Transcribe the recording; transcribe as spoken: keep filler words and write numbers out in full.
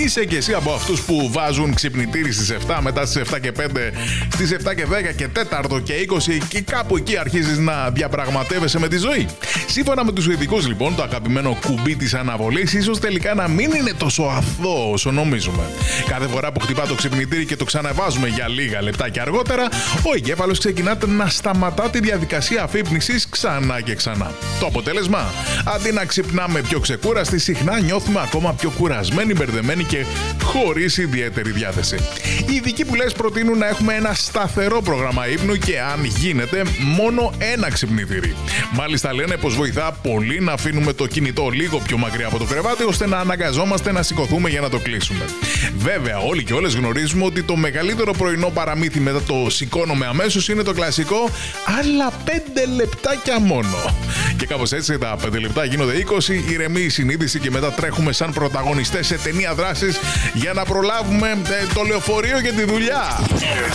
Είσαι και εσύ από αυτούς που βάζουν ξυπνητήρι στις εφτά, μετά στις εφτά και πέντε, στις εφτά και δέκα και τέταρτο και είκοσι και κάπου εκεί αρχίζεις να διαπραγματεύεσαι με τη ζωή? Σύμφωνα με τους ειδικούς, λοιπόν, το αγαπημένο κουμπί της αναβολής ίσως τελικά να μην είναι τόσο αθώο όσο νομίζουμε. Κάθε φορά που χτυπά το ξυπνητήρι και το ξαναβάζουμε για λίγα λεπτάκια αργότερα, ο εγκέφαλος ξεκινά να σταματά τη διαδικασία αφύπνισης ξανά και ξανά. Το αποτέλεσμα, αντί να ξυπνάμε πιο ξεκούραστοι, συχνά νιώθουμε ακόμα πιο κουρασμένοι, μπερδεμένοι και χωρίς ιδιαίτερη διάθεση. Οι ειδικοί που λες προτείνουν να έχουμε ένα σταθερό πρόγραμμα ύπνου και, αν γίνεται, μόνο ένα ξυπνητήρι. Μάλιστα, λένε πως βοηθά πολύ να αφήνουμε το κινητό λίγο πιο μακριά από το κρεβάτι, ώστε να αναγκαζόμαστε να σηκωθούμε για να το κλείσουμε. Βέβαια, όλοι και όλες γνωρίζουμε ότι το μεγαλύτερο πρωινό παραμύθι μετά το σηκώνομαι αμέσως είναι το κλασικό «άλλα πέντε λεπτάκια μόνο». Και κάπως έτσι τα πέντε λεπτά γίνονται είκοσι, ηρεμεί η συνείδηση και μετά τρέχουμε σαν πρωταγωνιστές σε ταινία δράσης για να προλάβουμε ε, το λεωφορείο και τη δουλειά.